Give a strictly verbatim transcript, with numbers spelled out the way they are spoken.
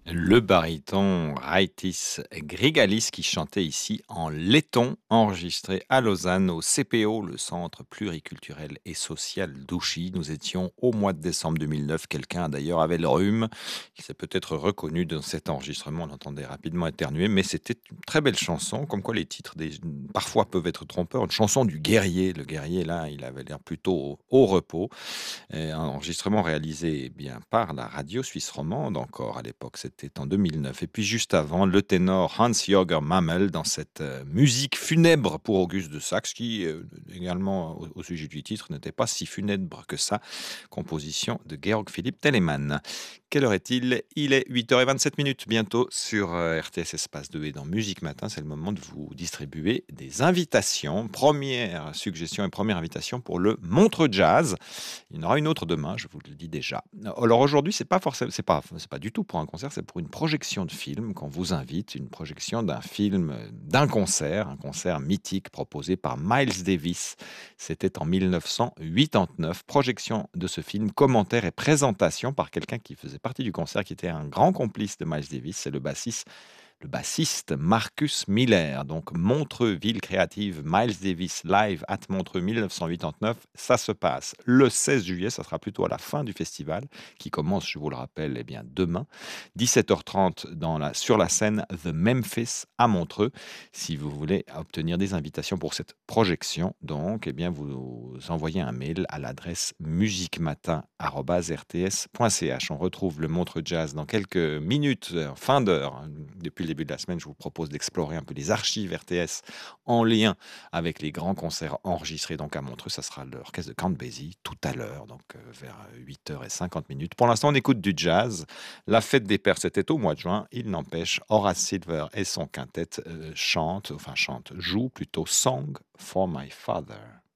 Le baryton Raitis Grigalis qui chantait ici en laiton, enregistré à Lausanne au C P O, le Centre pluriculturel et social d'Ouchy. Nous étions au mois de décembre deux mille neuf. Quelqu'un d'ailleurs avait le rhume. Il s'est peut-être reconnu dans cet enregistrement. On entendait rapidement éternuer, mais c'était une très belle chanson. Comme quoi les titres des... parfois peuvent être trompeurs. Une chanson du guerrier. Le guerrier là, il avait l'air plutôt au, au repos. Et un enregistrement réalisé eh bien, par la radio suisse romande encore à l'époque, c'était en deux mille neuf. Et puis juste avant, le ténor Hans-Jörger Mammel dans cette euh, musique funèbre pour Auguste de Saxe, qui euh, également au, au sujet du titre n'était pas si funèbre que ça, composition de Georg Philipp Telemann. Quelle heure est-il? Il est huit heures vingt-sept minutes bientôt sur euh, R T S Espace deux et dans Musique Matin. C'est le moment de vous distribuer des invitations. Première suggestion et première invitation pour le Montreux Jazz. Il y en aura une autre demain, je vous le dis déjà. Alors aujourd'hui, c'est pas forcément, c'est pas, c'est pas du tout pour un concert, c'est pour une projection de film qu'on vous invite, une projection d'un film, euh, d'un concert, un concert mythique proposé par Miles Davis. C'était en mille neuf cent quatre-vingt-neuf. Projection de ce film, commentaire et présentation par quelqu'un qui faisait partie du concert, qui était un grand complice de Miles Davis, c'est le bassiste le bassiste Marcus Miller. Donc Montreux, ville créative, Miles Davis live at Montreux mille neuf cent quatre-vingt-neuf. Ça se passe le seize juillet, ça sera plutôt à la fin du festival, qui commence, je vous le rappelle, eh bien demain, dix-sept heures trente dans la, sur la scène The Memphis à Montreux. Si vous voulez obtenir des invitations pour cette projection, donc, eh bien vous envoyez un mail à l'adresse musiquematin arobase r t s point c h. On retrouve le Montreux Jazz dans quelques minutes, euh, fin d'heure, hein. Depuis le début de la semaine, je vous propose d'explorer un peu les archives R T S en lien avec les grands concerts enregistrés donc à Montreux. Ça sera l'orchestre de Count Basie tout à l'heure, donc euh, vers huit heures cinquante minutes. Pour l'instant, on écoute du jazz. La fête des pères, c'était au mois de juin. Il n'empêche, Horace Silver et son quintet euh, chantent, enfin chantent, jouent plutôt Song for My Father.